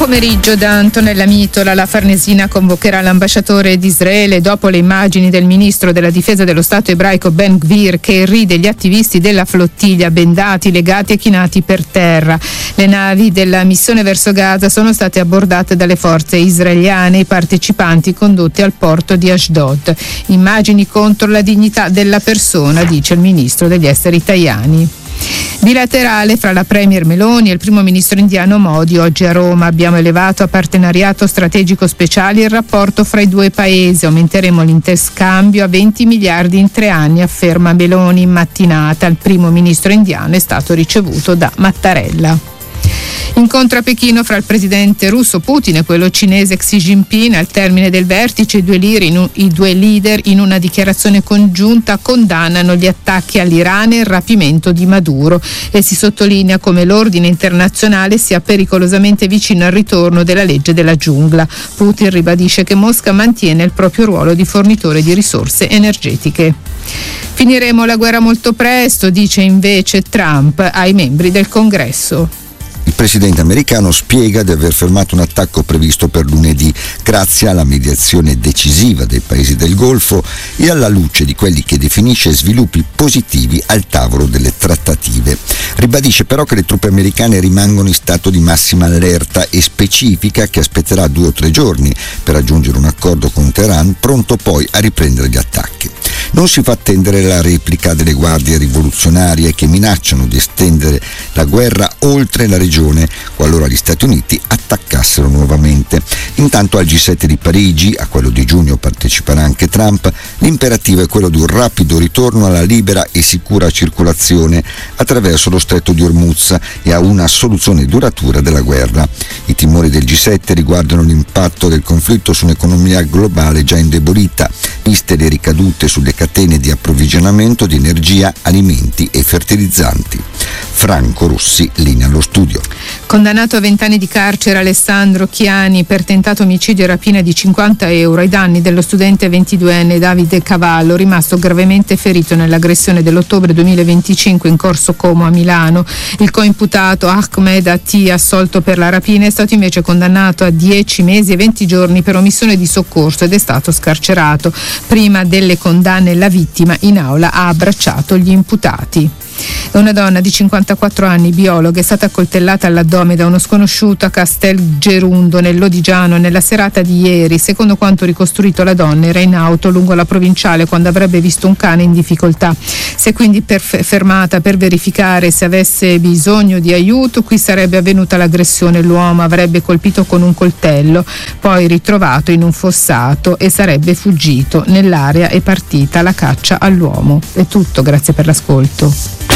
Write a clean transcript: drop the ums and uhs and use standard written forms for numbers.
Pomeriggio da Antonella Mitola. La Farnesina convocherà l'ambasciatore di Israele dopo le immagini del ministro della difesa dello Stato ebraico Ben Gvir che irride gli attivisti della flottiglia bendati, legati e chinati per terra. Le navi della missione verso Gaza sono state abbordate dalle forze israeliane, i partecipanti condotti al porto di Ashdod. Immagini contro la dignità della persona, dice il ministro degli esteri Tajani. Bilaterale fra la Premier Meloni e il primo ministro indiano Modi oggi a Roma. Abbiamo elevato a partenariato strategico speciale il rapporto fra i due paesi. Aumenteremo l'interscambio a 20 miliardi in 3 anni, afferma Meloni in mattinata. Il primo ministro indiano è stato ricevuto da Mattarella. Incontro a Pechino fra il presidente russo Putin e quello cinese Xi Jinping. Al termine del vertice i due leader in una dichiarazione congiunta condannano gli attacchi all'Iran e il rapimento di Maduro e si sottolinea come l'ordine internazionale sia pericolosamente vicino al ritorno della legge della giungla. Putin ribadisce che Mosca mantiene il proprio ruolo di fornitore di risorse energetiche. Finiremo la guerra molto presto, dice invece Trump ai membri del Congresso. Il presidente americano spiega di aver fermato un attacco previsto per lunedì grazie alla mediazione decisiva dei paesi del Golfo e alla luce di quelli che definisce sviluppi positivi al tavolo delle trattative. Ribadisce però che le truppe americane rimangono in stato di massima allerta e specifica che aspetterà 2 o 3 giorni per raggiungere un accordo con Teheran, pronto poi a riprendere gli attacchi. Non si fa attendere la replica delle guardie rivoluzionarie che minacciano di estendere la guerra oltre la regione qualora gli Stati Uniti attaccassero nuovamente. Intanto al G7 di Parigi, a quello di giugno parteciperà anche Trump, l'imperativo è quello di un rapido ritorno alla libera e sicura circolazione attraverso lo stretto di Hormuz e a una soluzione duratura della guerra. I timori del G7 riguardano l'impatto del conflitto su un'economia globale già indebolita, viste le ricadute sulle catene di approvvigionamento di energia, alimenti e fertilizzanti. Franco Rossi, linea allo studio. Condannato a 20 anni di carcere Alessandro Chiani per tentato omicidio e rapina di 50 euro ai danni dello studente 22enne Davide Cavallo, rimasto gravemente ferito nell'aggressione dell'ottobre 2025 in Corso Como a Milano. Il coimputato Ahmed Atti, assolto per la rapina, è stato invece condannato a 10 mesi e 20 giorni per omissione di soccorso ed è stato scarcerato. Prima delle condanne la vittima in aula ha abbracciato gli imputati. Una donna di 54 anni, biologa, è stata accoltellata all'addome da uno sconosciuto a Castel Gerundo nel Lodigiano nella serata di ieri. Secondo quanto ricostruito, la donna era in auto lungo la provinciale quando avrebbe visto un cane in difficoltà. Si è quindi fermata per verificare se avesse bisogno di aiuto. Qui sarebbe avvenuta l'aggressione. L'uomo avrebbe colpito con un coltello, poi ritrovato in un fossato e sarebbe fuggito. Nell'area è partita la caccia all'uomo. È tutto, grazie per l'ascolto.